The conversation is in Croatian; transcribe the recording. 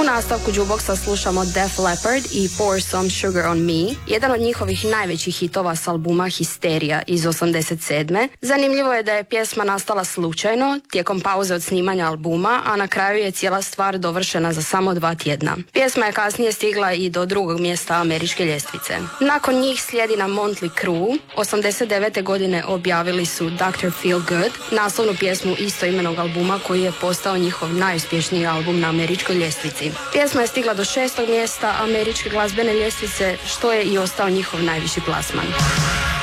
nastavku Jukeboxa slušamo Def Leppard i Pour Some Sugar on Me, jedan od njihovih najvećih hitova s albuma Histerija iz 87. Zanimljivo je da je pjesma nastala slučajno, tijekom pauze od snimanja albuma, a na kraju je cijela stvar dovršena za samo 2 tjedna. Pjesma je kasnije stigla i do 2. mjesta američke ljestvice. Nakon njih slijedi na Motley Crue. 89. godine objavili su Dr. Feel Good, naslovnu pjesmu istoimenog albuma koji je postao njihov najuspješniji album na američkoj ljestvici. Pjesma je stigla do 6. mjesta američke glazbene ljestvice, što je i ostao njihov najviši plasman.